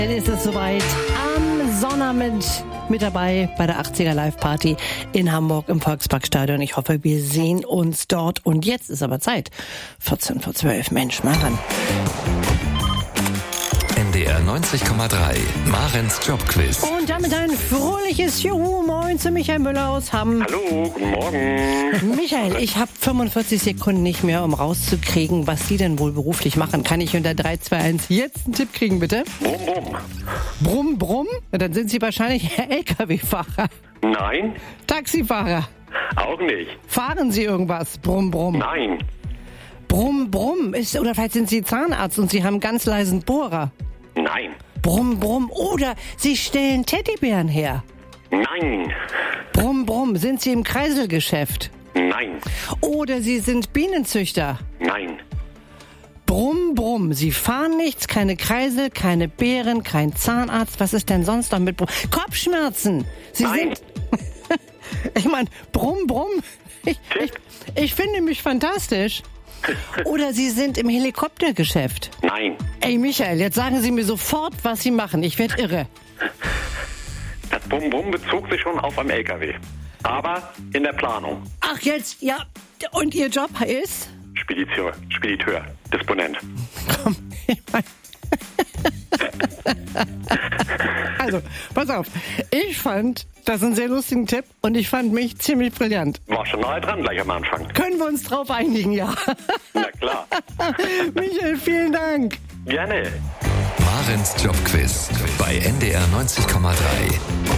Dann ist es soweit. Am Sonnabend mit dabei bei der 80er Live-Party in Hamburg im Volksparkstadion. Ich hoffe, wir sehen uns dort. Und jetzt ist aber Zeit. 14 vor 12. Mensch, mal ran. NDR 90,3. Marens Jobquiz. Und damit ein fröhliches Juhu. Moin zu Michael Müller aus Hamm. Hallo, guten Morgen. Michael, ich habe 45 Sekunden nicht mehr, um rauszukriegen, was Sie denn wohl beruflich machen. Kann ich unter 3, 2, 1 jetzt einen Tipp kriegen, bitte? Brumm, brumm. Brumm, brumm? Na, dann sind Sie wahrscheinlich LKW-Fahrer. Nein, Taxifahrer. auch nicht. Fahren Sie irgendwas? Brumm, brumm. Nein, Brumm, brumm. Oder vielleicht sind Sie Zahnarzt und Sie haben ganz leisen Bohrer. nein, Brumm, brumm. Oder Sie stellen Teddybären her. nein, Brumm, brumm. Sind Sie im Kreiselgeschäft? nein, Oder Sie sind Bienenzüchter? nein, Brumm, brumm. Sie fahren nichts, keine Kreisel, keine Beeren, kein Zahnarzt. Was ist denn sonst noch mit Brumm? Kopfschmerzen. Sie nein. sind... Ich meine, brumm, brumm. Ich finde mich fantastisch. Oder Sie sind im Helikoptergeschäft. Nein. Ey, Michael, jetzt sagen Sie mir sofort, was Sie machen. Ich werde irre. Das Brumm, brumm bezog sich schon auf einem LKW. Aber in der Planung. Ach, jetzt, ja. Und Ihr Job ist? Spediteur, Disponent. Komm, ich mein... Also, pass auf. Ich fand das einen sehr lustigen Tipp und ich fand mich ziemlich brillant. War schon nahe dran, gleich am Anfang. Können wir uns drauf einigen, ja? Na klar. Michael, vielen Dank. Gerne. Marens Jobquiz bei NDR 90,3.